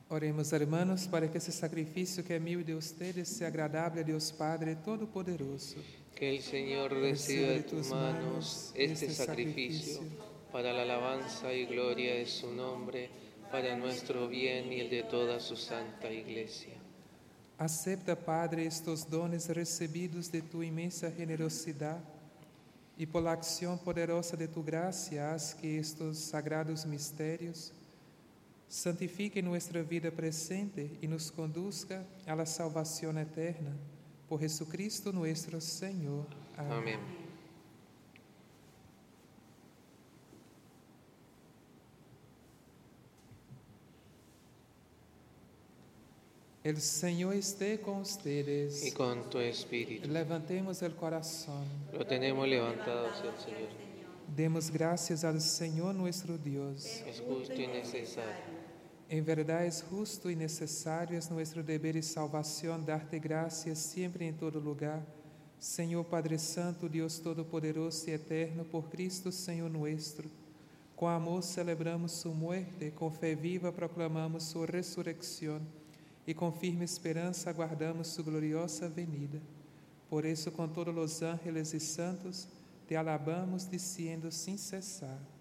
Oremos, hermanos, para que ese sacrificio que es mío y de ustedes sea agradable a Dios Padre Todopoderoso. Que el Señor reciba de tus manos este sacrificio para la alabanza y gloria de su nombre, para nuestro bien y el de toda su santa Iglesia. Acepta, Padre, estos dones recibidos de tu inmensa generosidad y por la acción poderosa de tu gracia haz que estos sagrados misterios santifiquen nuestra vida presente y nos conduzca a la salvación eterna. Por Jesucristo nuestro Señor. Amén. El Señor esté con ustedes. Y con tu espíritu. Levantemos el corazón. Lo tenemos levantado hacia el Señor. Demos gracias al Señor nuestro Dios. Es justo y necesario. En verdad es justo y necesario, es nuestro deber y salvación darte gracias siempre y en todo lugar. Señor Padre Santo, Dios Todopoderoso y Eterno, por Cristo Señor nuestro. Con amor celebramos su muerte, con fe viva proclamamos su resurrección y con firme esperanza aguardamos su gloriosa venida. Por eso, con todos los ángeles y santos, te alabamos diciendo sin cesar: